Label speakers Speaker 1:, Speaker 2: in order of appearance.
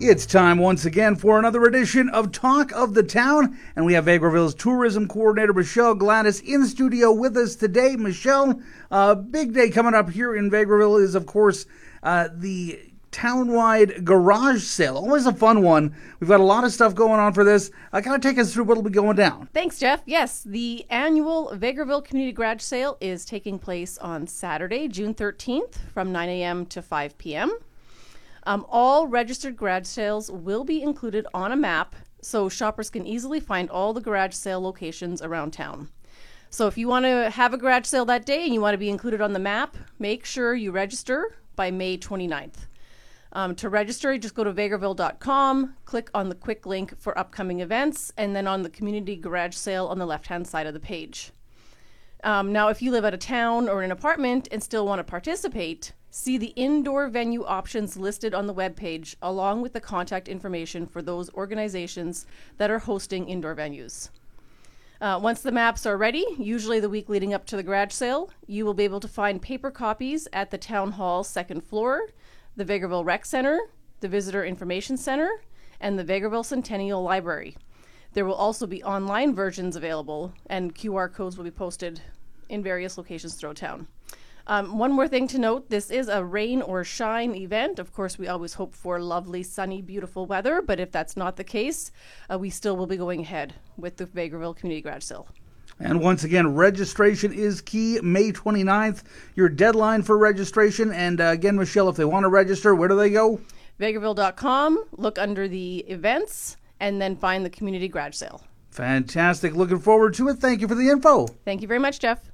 Speaker 1: It's time once again for another edition of Talk of the Town, and we have Vegreville's tourism coordinator Michelle Gladys in studio with us today. Michelle, big day coming up here in Vegreville is, of course, the townwide garage sale. Always a fun one. We've got a lot of stuff going on for this. Kind of take us through what'll be going down.
Speaker 2: Thanks, Jeff. Yes, the annual Vegreville Community Garage Sale is taking place on Saturday, June 13th from 9 a.m. to 5 p.m. All registered garage sales will be included on a map so shoppers can easily find all the garage sale locations around town. So if you want to have a garage sale that day and you want to be included on the map, make sure you register by May 29th. To register, just go to vegreville.com, click on the quick link for upcoming events, and then on the community garage sale on the left-hand side of the page. Now, if you live at a town or an apartment and still want to participate, see the indoor venue options listed on the webpage, along with the contact information for those organizations that are hosting indoor venues. Once the maps are ready, usually the week leading up to the garage sale, you will be able to find paper copies at the Town Hall second floor, the Vegreville Rec Center, the Visitor Information Center, and the Vegreville Centennial Library. There will also be online versions available, and QR codes will be posted in various locations throughout town. One more thing to note, this is a rain or shine event. Of course, we always hope for lovely, sunny, beautiful weather, but if that's not the case, we still will be going ahead with the Vegreville Community Garage Sale.
Speaker 1: And once again, registration is key. May 29th, your deadline for registration. And again, Michelle, if they want to register, where do they go?
Speaker 2: Vegreville.com, look under the events, and then find the community garage sale.
Speaker 1: Fantastic. Looking forward to it. Thank you for the info.
Speaker 2: Thank you very much, Jeff.